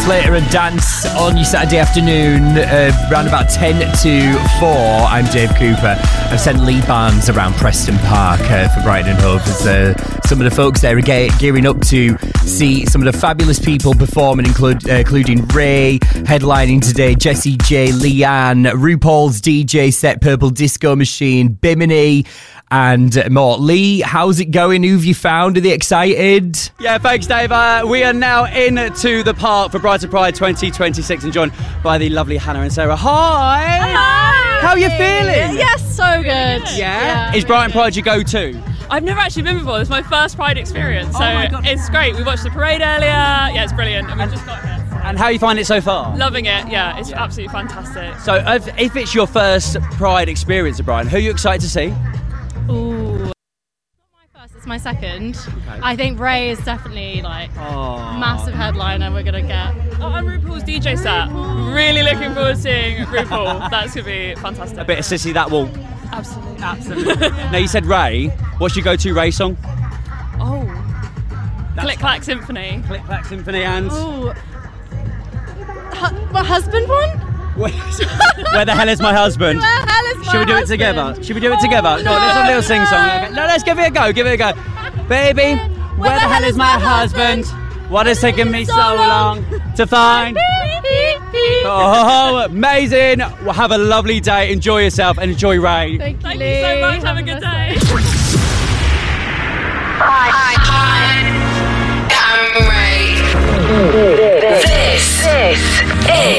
Slater and Dance on your Saturday afternoon, around about 10 to 4. I'm Dave Cooper. I've sent Lee Barnes around Preston Park for Brighton and Hove as some of the folks there are gearing up to see some of the fabulous people performing, including Ray, headlining today, Jessie J, Leanne, RuPaul's DJ set, Purple Disco Machine, Bimini, and more. Lee, how's it going? Who've you found? Are they excited? Yeah, thanks, Dave. We are now into the park for Brighton Pride 2026 and joined by the lovely Hannah and Sarah. Hi! Hello! How are you feeling? Yes, so good. Yeah? Is Brighton Pride your go-to? I've never actually been before. It's my first Pride experience, so my God. it's great. We watched the parade earlier. Yeah, it's brilliant, and we've just got here. And how you find it so far? Loving it. Yeah, it's absolutely fantastic. So if it's your first Pride experience at Brighton, who are you excited to see? Ooh. Not my first, it's my second. Okay. I think Ray is definitely massive headliner we're going to get. Oh, and RuPaul's DJ set. Really looking forward to seeing RuPaul. That's going to be fantastic. A bit of Sissy That Walk. Absolutely. Now, you said Ray. What's your go-to Ray song? Oh. Click Clack Symphony. Click Clack Symphony and... Ooh. My husband one? Where the hell is my husband? Where the hell is my Should we do it husband? together? Should we do it together? No, let's have a little sing song. Okay. No, let's give it a go. Give it a go. Baby, where the hell is my husband? What has taken me so long to find? Oh, amazing. Well, have a lovely day. Enjoy yourself and enjoy Ray. Thank you so much. Have a good day. Hi, I'm Ray. This is